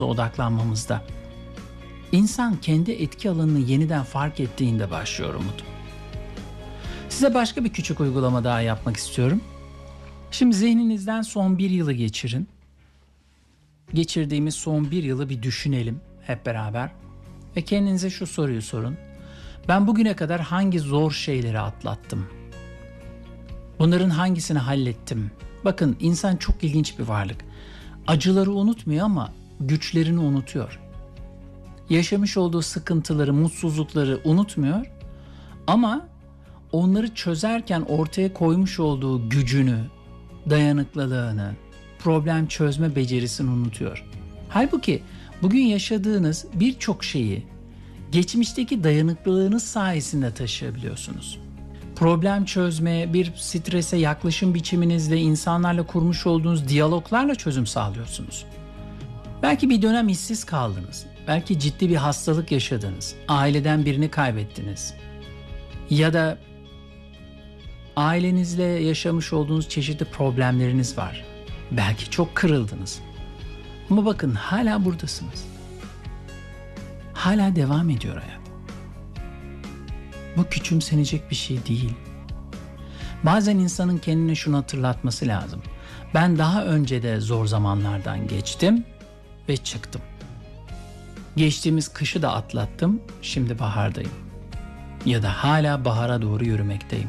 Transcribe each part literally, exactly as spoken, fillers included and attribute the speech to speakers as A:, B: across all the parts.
A: odaklanmamızda. İnsan kendi etki alanını yeniden fark ettiğinde başlıyor umut. Size başka bir küçük uygulama daha yapmak istiyorum. Şimdi zihninizden son bir yılı geçirin. Geçirdiğimiz son bir yılı bir düşünelim hep beraber. Ve kendinize şu soruyu sorun. Ben bugüne kadar hangi zor şeyleri atlattım? Bunların hangisini hallettim? Bakın, insan çok ilginç bir varlık. Acıları unutmuyor ama güçlerini unutuyor. Yaşamış olduğu sıkıntıları, mutsuzlukları unutmuyor ama onları çözerken ortaya koymuş olduğu gücünü, dayanıklılığını, problem çözme becerisini unutuyor. Halbuki bugün yaşadığınız birçok şeyi geçmişteki dayanıklılığınız sayesinde taşıyabiliyorsunuz. Problem çözme, bir strese yaklaşım biçiminizle, insanlarla kurmuş olduğunuz diyaloglarla çözüm sağlıyorsunuz. Belki bir dönem işsiz kaldınız. Belki ciddi bir hastalık yaşadınız. Aileden birini kaybettiniz. Ya da ailenizle yaşamış olduğunuz çeşitli problemleriniz var. Belki çok kırıldınız. Ama bakın, hala buradasınız. Hala devam ediyor hayat. Bu küçümsenecek bir şey değil. Bazen insanın kendine şunu hatırlatması lazım. Ben daha önce de zor zamanlardan geçtim ve çıktım. Geçtiğimiz kışı da atlattım, şimdi bahardayım. Ya da hala bahara doğru yürümekteyim.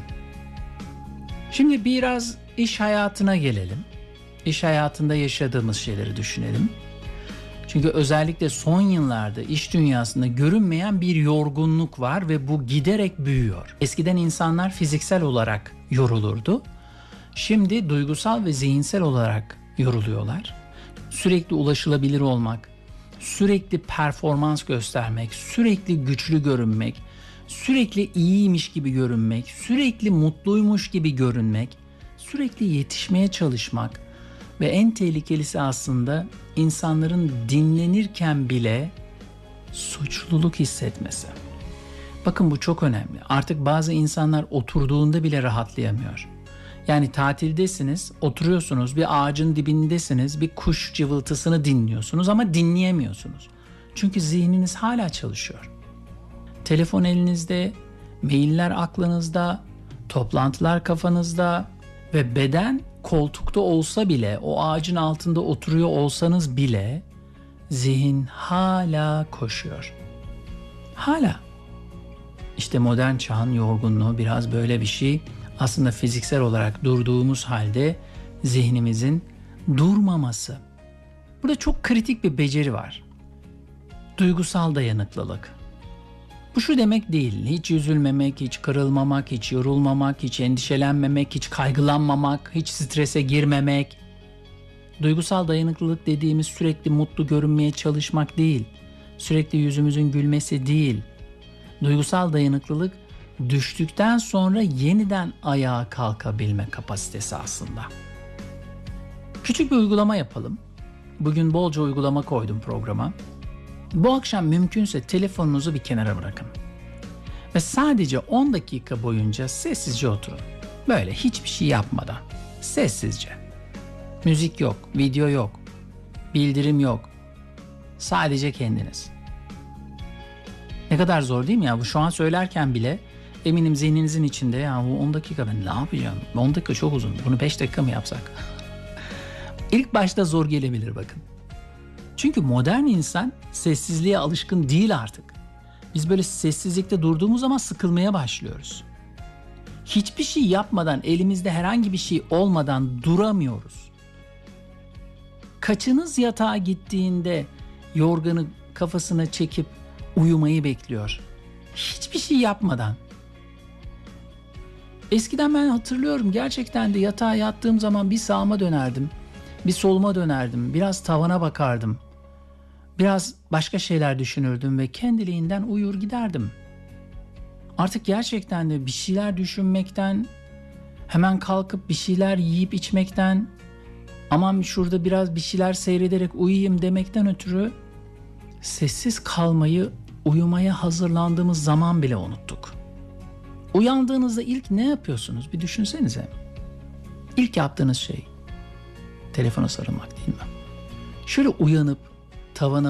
A: Şimdi biraz iş hayatına gelelim. İş hayatında yaşadığımız şeyleri düşünelim. Çünkü özellikle son yıllarda iş dünyasında görünmeyen bir yorgunluk var ve bu giderek büyüyor. Eskiden insanlar fiziksel olarak yorulurdu. Şimdi duygusal ve zihinsel olarak yoruluyorlar. Sürekli ulaşılabilir olmak, sürekli performans göstermek, sürekli güçlü görünmek, sürekli iyiymiş gibi görünmek, sürekli mutluymuş gibi görünmek, sürekli yetişmeye çalışmak ve en tehlikelisi aslında insanların dinlenirken bile suçluluk hissetmesi. Bakın, bu çok önemli. Artık bazı insanlar oturduğunda bile rahatlayamıyor. Yani tatildesiniz, oturuyorsunuz, bir ağacın dibindesiniz, bir kuş cıvıltısını dinliyorsunuz ama dinleyemiyorsunuz. Çünkü zihniniz hala çalışıyor. Telefon elinizde, mailler aklınızda, toplantılar kafanızda ve beden koltukta olsa bile, o ağacın altında oturuyor olsanız bile zihin hala koşuyor. Hala. İşte modern çağın yorgunluğu biraz böyle bir şey. Aslında fiziksel olarak durduğumuz halde zihnimizin durmaması. Burada çok kritik bir beceri var. Duygusal dayanıklılık. Bu şu demek değil: hiç üzülmemek, hiç kırılmamak, hiç yorulmamak, hiç endişelenmemek, hiç kaygılanmamak, hiç strese girmemek. Duygusal dayanıklılık dediğimiz sürekli mutlu görünmeye çalışmak değil, sürekli yüzümüzün gülmesi değil. Duygusal dayanıklılık, düştükten sonra yeniden ayağa kalkabilme kapasitesi aslında. Küçük bir uygulama yapalım. Bugün bolca uygulama koydum programa. Bu akşam mümkünse telefonunuzu bir kenara bırakın. Ve sadece on dakika boyunca sessizce oturun. Böyle hiçbir şey yapmadan. Sessizce. Müzik yok, video yok, bildirim yok. Sadece kendiniz. Ne kadar zor değil mi ya? Bu şu an söylerken bile eminim zihninizin içinde, ya bu on dakika ben ne yapacağım? on dakika çok uzun. Bunu beş dakika mı yapsak? İlk başta zor gelebilir bakın. Çünkü modern insan sessizliğe alışkın değil artık. Biz böyle sessizlikte durduğumuz zaman sıkılmaya başlıyoruz. Hiçbir şey yapmadan, elimizde herhangi bir şey olmadan duramıyoruz. Kaçınız yatağa gittiğinde yorganı kafasına çekip uyumayı bekliyor? Hiçbir şey yapmadan. Eskiden ben hatırlıyorum, gerçekten de yatağa yattığım zaman bir sağıma dönerdim, bir soluma dönerdim, biraz tavana bakardım. Biraz başka şeyler düşünürdüm ve kendiliğinden uyur giderdim. Artık gerçekten de bir şeyler düşünmekten, hemen kalkıp bir şeyler yiyip içmekten, aman şurada biraz bir şeyler seyrederek uyuyayım demekten ötürü sessiz kalmayı, uyumaya hazırlandığımız zaman bile unuttuk. Uyandığınızda ilk ne yapıyorsunuz? Bir düşünsenize. İlk yaptığınız şey telefona sarılmak değil mi? Şöyle uyanıp tavana